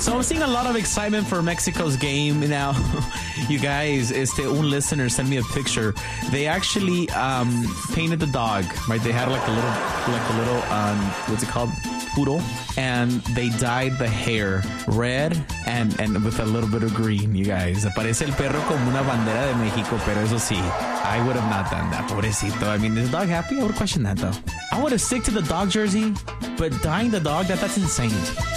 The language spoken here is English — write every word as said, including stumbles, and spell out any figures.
So I'm seeing a lot of excitement for Mexico's game now. You guys, este, un listener sent me a picture. They actually um, painted the dog, right? They had like a little, like a little, um, what's it called? Poodle. And they dyed the hair red and, and with a little bit of green, you guys. Parece el perro como una bandera de México, pero eso sí, I would have not done that, pobrecito. I mean, is the dog happy? I would question that, though. I would have stick to the dog jersey, but dyeing the dog, that that's insane.